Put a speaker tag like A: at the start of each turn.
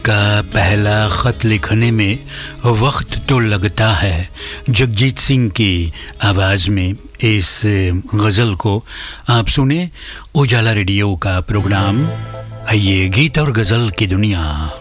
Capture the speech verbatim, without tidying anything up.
A: का पहला खत लिखने में वक्त तो लगता है। जगजीत सिंह की आवाज़ में इस गज़ल को आप सुने उजाला रेडियो का प्रोग्राम। आइए गीत और गज़ल की दुनिया।